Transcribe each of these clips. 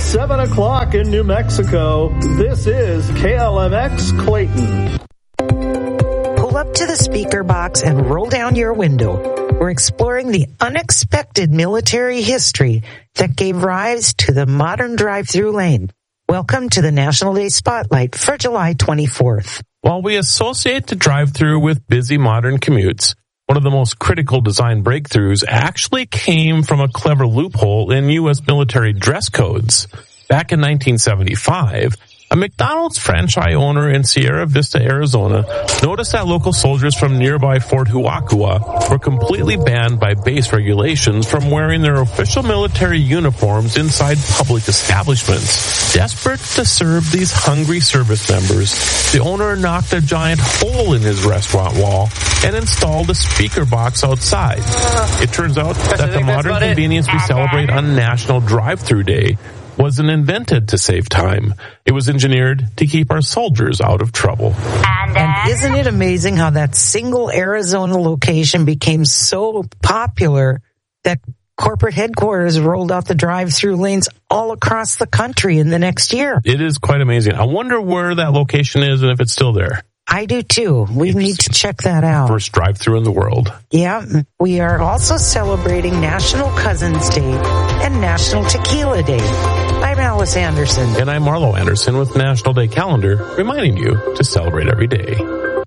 7 o'clock in New Mexico. This is KLMX Clayton. Pull up to the speaker box and roll down your window. We're exploring the unexpected military history that gave rise to the modern drive-through lane. Welcome to the National Day Spotlight for July 24th. While we associate the drive-through with busy modern commutes, one of the most critical design breakthroughs actually came from a clever loophole in U.S. military dress codes. Back in 1975, a McDonald's franchise owner in Sierra Vista, Arizona, noticed that local soldiers from nearby Fort Huakua were completely banned by base regulations from wearing their official military uniforms inside public establishments. Desperate to serve these hungry service members, the owner knocked a giant hole in his restaurant wall and installed a speaker box outside. It turns out that the modern convenience we celebrate on National Drive-Thru Day wasn't invented to save time. It was engineered to keep our soldiers out of trouble. And isn't it amazing how that single Arizona location became so popular that corporate headquarters rolled out the drive-through lanes all across the country in the next year? It is quite amazing. I wonder where that location is and if it's still there. I do too. We need to check that out. First drive-through in the world. Yeah. We are also celebrating National Cousins Day and National Tequila Day. I'm Alice Anderson. And I'm Marlo Anderson with National Day Calendar, reminding you to celebrate every day.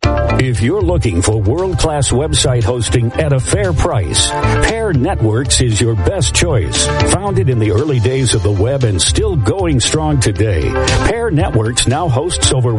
If you're looking for world-class website hosting at a fair price, Pair Networks is your best choice. Founded in the early days of the web and still going strong today, Pair Networks now hosts over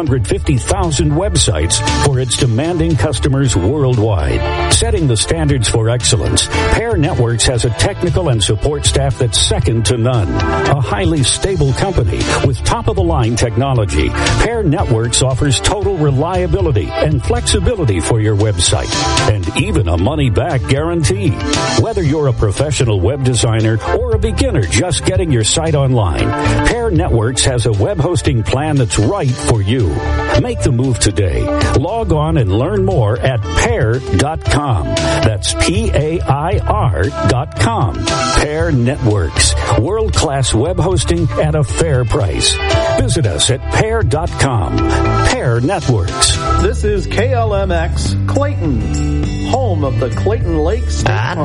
150,000 websites for its demanding customers worldwide. Setting the standards for excellence, Pair Networks has a technical and support staff that's second to none. A highly stable company with top-of-the-line technology, Pair Networks offers total reliability and flexibility for your website, and even a money-back guarantee. Whether you're a professional web designer or a beginner just getting your site online, Pair Networks has a web hosting plan that's right for you. Make the move today. Log on and learn more at pair.com. That's PAIR.com. Pair Networks. World-class web hosting at a fair price. Visit us at pair.com. Pair Networks. This is KLMX Clayton, home of the Clayton Lakes State Park.